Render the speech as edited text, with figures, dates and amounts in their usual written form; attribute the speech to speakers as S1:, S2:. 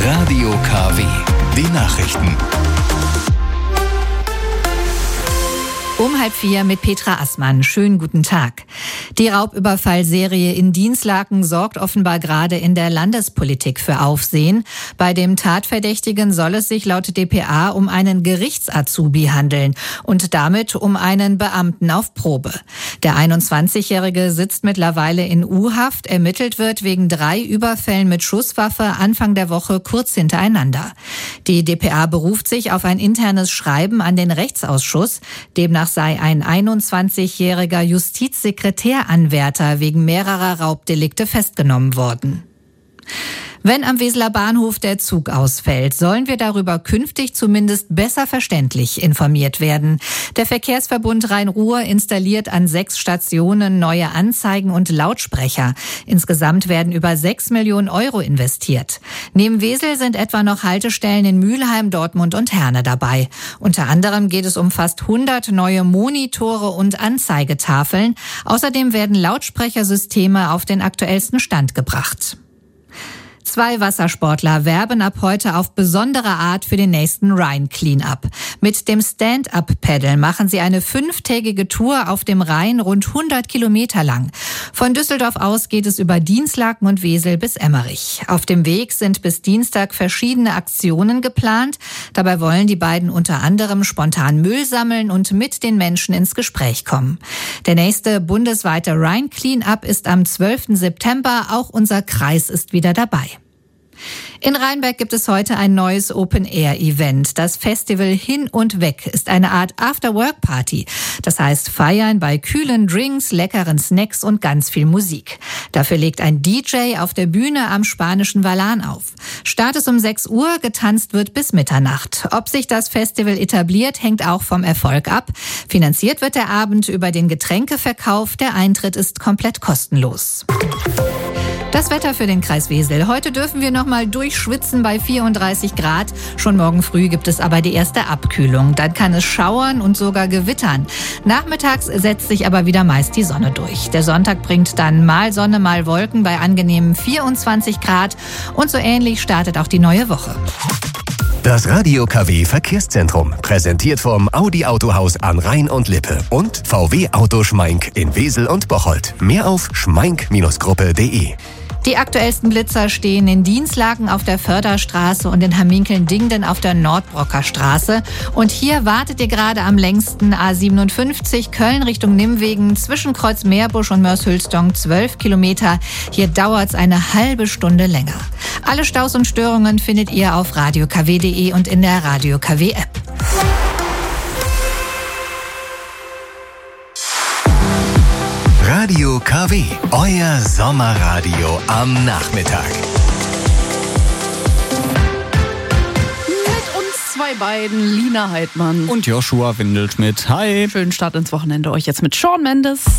S1: Radio KW. Die Nachrichten.
S2: Um 3:30 mit Petra Assmann. Schönen guten Tag. Die Raubüberfallserie in Dinslaken sorgt offenbar gerade in der Landespolitik für Aufsehen. Bei dem Tatverdächtigen soll es sich laut dpa um einen Gerichtsazubi handeln und damit um einen Beamten auf Probe. Der 21-Jährige sitzt mittlerweile in U-Haft. Ermittelt wird wegen 3 Überfällen mit Schusswaffe Anfang der Woche kurz hintereinander. Die dpa beruft sich auf ein internes Schreiben an den Rechtsausschuss. Demnach sei ein 21-jähriger Justizsekretäranwärter wegen mehrerer Raubdelikte festgenommen worden. Wenn am Weseler Bahnhof der Zug ausfällt, sollen wir darüber künftig zumindest besser verständlich informiert werden. Der Verkehrsverbund Rhein-Ruhr installiert an 6 Stationen neue Anzeigen und Lautsprecher. Insgesamt werden über 6 Millionen Euro investiert. Neben Wesel sind etwa noch Haltestellen in Mülheim, Dortmund und Herne dabei. Unter anderem geht es um fast 100 neue Monitore und Anzeigetafeln. Außerdem werden Lautsprechersysteme auf den aktuellsten Stand gebracht. 2 Wassersportler werben ab heute auf besondere Art für den nächsten Rhine Cleanup. Mit dem Stand-Up-Paddle machen sie eine 5-tägige Tour auf dem Rhein, rund 100 Kilometer lang. Von Düsseldorf aus geht es über Dinslaken und Wesel bis Emmerich. Auf dem Weg sind bis Dienstag verschiedene Aktionen geplant. Dabei wollen die beiden unter anderem spontan Müll sammeln und mit den Menschen ins Gespräch kommen. Der nächste bundesweite Rhine Cleanup ist am 12. September. Auch unser Kreis ist wieder dabei. In Rheinberg gibt es heute ein neues Open-Air-Event. Das Festival Hin und Weg ist eine Art After-Work-Party. Das heißt feiern bei kühlen Drinks, leckeren Snacks und ganz viel Musik. Dafür legt ein DJ auf der Bühne am Spanischen Wallan auf. Start ist um 6 Uhr, getanzt wird bis Mitternacht. Ob sich das Festival etabliert, hängt auch vom Erfolg ab. Finanziert wird der Abend über den Getränkeverkauf. Der Eintritt ist komplett kostenlos. Das Wetter für den Kreis Wesel. Heute dürfen wir noch mal durchschwitzen bei 34 Grad. Schon morgen früh gibt es aber die erste Abkühlung. Dann kann es schauern und sogar gewittern. Nachmittags setzt sich aber wieder meist die Sonne durch. Der Sonntag bringt dann mal Sonne, mal Wolken bei angenehmen 24 Grad. Und so ähnlich startet auch die neue Woche.
S1: Das Radio KW Verkehrszentrum, präsentiert vom Audi Autohaus an Rhein und Lippe und VW Auto Schmeink in Wesel und Bocholt. Mehr auf schmeink-gruppe.de.
S2: Die aktuellsten Blitzer stehen in Dinslaken auf der Förderstraße und in Hamminkeln-Dingden auf der Nordbrocker Straße. Und hier wartet ihr gerade am längsten A57 Köln Richtung Nimwegen zwischen Kreuz Meerbusch und Mörs-Hülsdong 12 Kilometer. Hier dauert es eine halbe Stunde länger. Alle Staus und Störungen findet ihr auf radiokw.de und in der Radio KW App.
S1: Radio KW, euer Sommerradio am Nachmittag.
S3: Mit uns 2 beiden, Lina Heidmann
S4: und Joshua Windelschmidt. Hi.
S3: Schönen Start ins Wochenende euch jetzt mit Shawn Mendes.